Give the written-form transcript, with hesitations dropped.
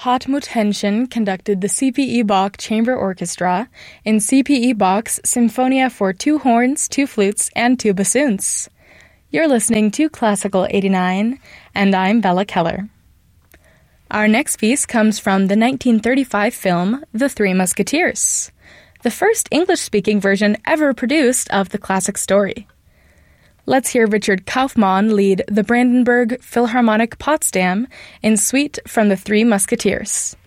Hartmut Henschen conducted the C.P.E. Bach Chamber Orchestra in C.P.E. Bach's Symphonia for 2 horns, 2 flutes, and 2 bassoons. You're listening to Classical 89, and I'm Bella Keller. Our next piece comes from the 1935 film The Three Musketeers, the first English-speaking version ever produced of the classic story. Let's hear Richard Kaufmann lead the Brandenburg Philharmonic Potsdam in Suite from The Three Musketeers.